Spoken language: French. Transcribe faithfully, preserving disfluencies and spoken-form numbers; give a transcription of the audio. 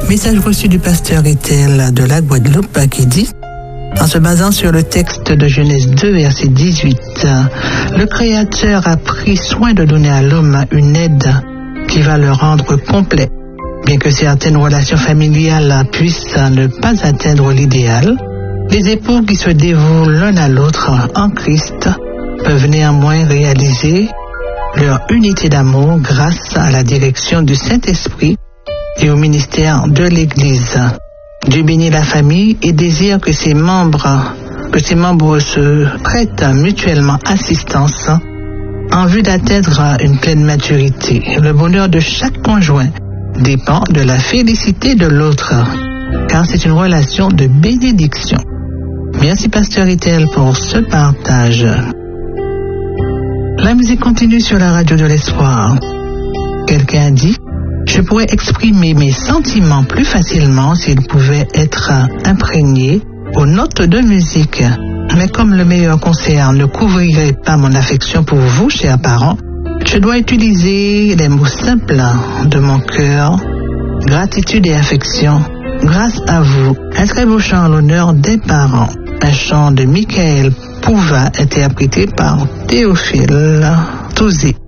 Message reçu du pasteur Ethel de la Guadeloupe qui dit, en se basant sur le texte de Genèse deux, verset dix-huit, le Créateur a pris soin de donner à l'homme une aide qui va le rendre complet. Bien que certaines relations familiales puissent ne pas atteindre l'idéal, les époux qui se dévouent l'un à l'autre en Christ peuvent néanmoins réaliser leur unité d'amour grâce à la direction du Saint-Esprit et au ministère de l'Église. Dieu bénit la famille et désire que ses membres, que ses membres se prêtent mutuellement assistance en vue d'atteindre une pleine maturité. Le bonheur de chaque conjoint dépend de la félicité de l'autre, car c'est une relation de bénédiction. Merci Pasteur Ethel pour ce partage. La musique continue sur la radio de l'espoir. Quelqu'un a dit, je pourrais exprimer mes sentiments plus facilement s'ils pouvaient être imprégnés aux notes de musique. Mais comme le meilleur concert ne couvrirait pas mon affection pour vous, chers parents, je dois utiliser les mots simples de mon cœur, gratitude et affection. Grâce à vous, un très beau chant en l'honneur des parents. Un chant de Michael Pouva interprété par Théophile Touzé.